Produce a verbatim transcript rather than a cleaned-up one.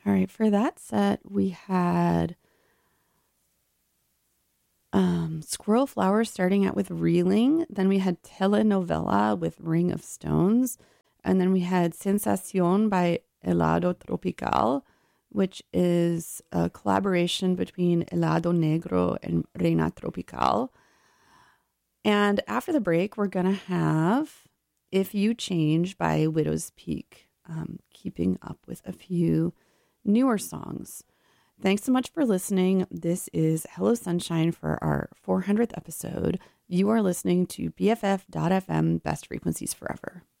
All right, for that set, we had um, Squirrel Flower starting out with Reeling. Then we had Telenovela with Ring of Stones. And then we had Sensación by Helado Tropical, which is a collaboration between Helado Negro and Reina Tropical. And after the break, we're going to have If You Change by Widow's Peak, um, keeping up with a few newer songs. Thanks so much for listening. This is Hello Sunshine for our four hundredth episode. You are listening to B F F dot F M, Best Frequencies Forever.